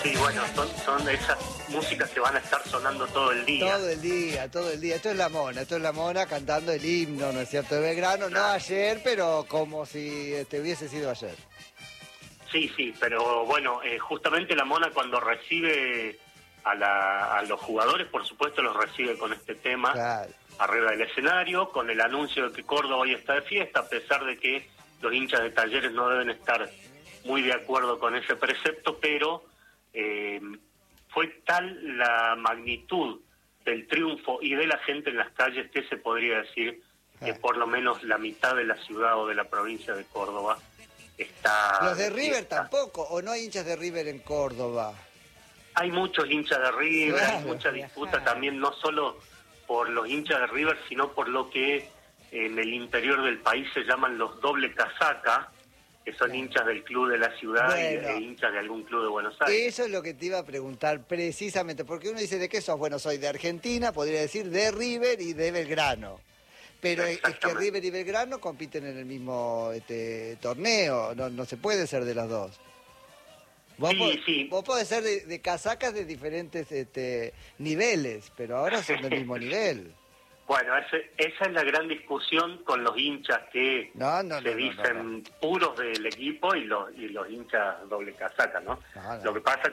Sí, bueno, son esas músicas que van a estar sonando todo el día. Todo el día, todo el día. Esto es la Mona cantando el himno, ¿no es cierto?, de Belgrano, no ayer, pero como si hubiese sido ayer. Sí, pero bueno, justamente la Mona cuando recibe a los jugadores, por supuesto los recibe con este tema, Claro. Arriba del escenario, con el anuncio de que Córdoba hoy está de fiesta, a pesar de que los hinchas de Talleres no deben estar muy de acuerdo con ese precepto, pero fue tal la magnitud del triunfo y de la gente en las calles que se podría decir que por lo menos la mitad de la ciudad o de la provincia de Córdoba está... Los de River tampoco, o no hay hinchas de River en Córdoba. Hay muchos hinchas de River, Claro, hay mucha disputa también, no solo por los hinchas de River, sino por lo que en el interior del país se llaman los doble casaca, que son hinchas del club de la ciudad e hinchas de algún club de Buenos Aires. Eso es lo que te iba a preguntar precisamente, porque uno dice, ¿de qué sos? Bueno, soy de Argentina, podría decir de River y de Belgrano. Pero es que River y Belgrano compiten en el mismo torneo, no se puede ser de las dos. Vos podés ser de casacas de diferentes niveles, pero ahora son del mismo nivel. Bueno, esa es la gran discusión con los hinchas que se dicen puros del equipo y los hinchas doble casaca, ¿no? Lo que pasa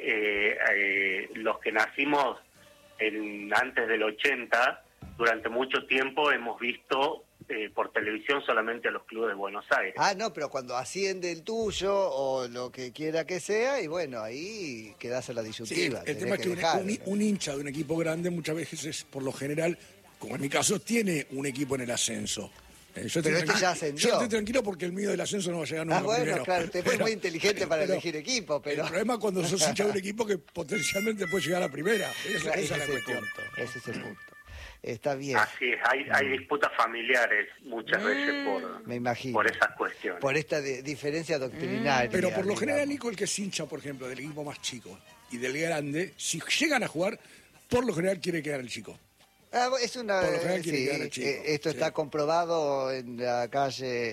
que los que nacimos antes del 80, durante mucho tiempo hemos visto por televisión solamente a los clubes de Buenos Aires. Ah, no, pero cuando asciende el tuyo o lo que quiera que sea, y bueno, ahí quedás en la disyuntiva. Sí, el tema es que un hincha de un equipo grande muchas veces, por lo general, como en mi caso, tiene un equipo en el ascenso. Pero este ya ascendió. Yo estoy tranquilo porque el mío del ascenso no va a llegar nunca bueno, primero. Claro, usted fue muy inteligente para elegir equipo, pero... El problema es cuando sos hincha de un equipo que potencialmente puede llegar a primera. Esa es la cuestión. Ese es el punto. Está bien. Así es, hay disputas familiares muchas veces me imagino, por esas cuestiones. Por esta diferencia doctrinaria. Pero por lo general, Nico, el que es hincha, por ejemplo, del equipo más chico y del grande, si llegan a jugar, por lo general quiere quedar el chico. Es una... Por lo general quiere quedar el chico. Esto está comprobado en la calle